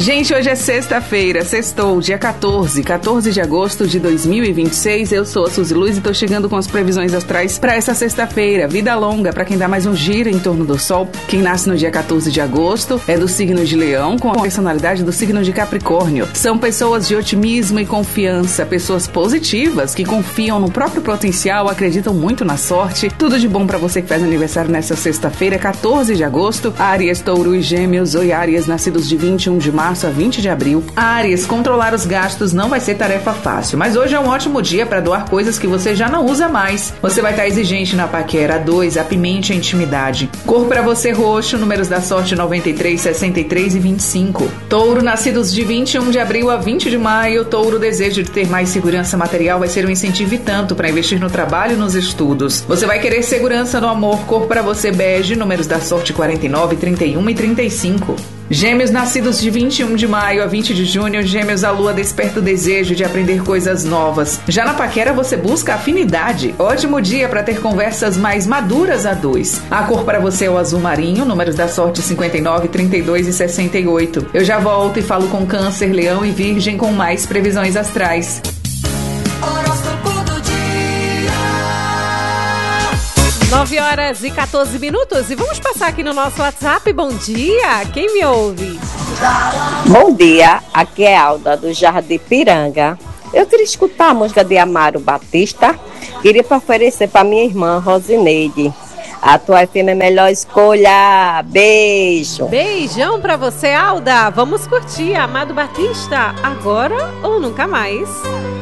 Gente, hoje é sexta-feira, sextou, dia 14 de agosto de 2026. Eu sou a Suzy Luz e tô chegando com as previsões astrais para essa sexta-feira. Vida longa para quem dá mais um giro em torno do Sol. Quem nasce no dia 14 de agosto é do signo de Leão, com a personalidade do signo de Capricórnio. São pessoas de otimismo e confiança, pessoas positivas que confiam no próprio potencial, acreditam muito na sorte. Tudo de bom para você que faz aniversário nessa sexta-feira, 14 de agosto. Áries, Touro e Gêmeos. Oi, Áries, nascidos de 21 de março a 20 de abril. Áries, controlar os gastos não vai ser tarefa fácil, mas hoje é um ótimo dia para doar coisas que você já não usa mais. Você vai estar exigente na paquera. 2, apimente a intimidade. Cor para você roxo, números da sorte 93, 63 e 25. Touro, nascidos de 21 de abril a 20 de maio. Touro, desejo de ter mais segurança material vai ser um incentivo e tanto para investir no trabalho e nos estudos. Você vai querer segurança no amor. Cor para você bege, números da sorte 49, 31 e 35. Gêmeos, nascidos de 21 de maio a 20 de junho. Gêmeos, a lua desperta o desejo de aprender coisas novas. Já na paquera você busca afinidade. Ótimo dia para ter conversas mais maduras a 2. A cor para você é o azul marinho, números da sorte 59, 32 e 68. Eu já volto e falo com Câncer, Leão e Virgem com mais previsões astrais. 9h14 e vamos passar aqui no nosso WhatsApp. Bom dia, quem me ouve? Bom dia, aqui é Alda do Jardim Piranga. Eu queria escutar a música de Amaro Batista. Queria oferecer para minha irmã Rosineide. A tua FM é a melhor escolha. Beijo. Beijão pra você, Alda. Vamos curtir Amado Batista agora ou nunca mais.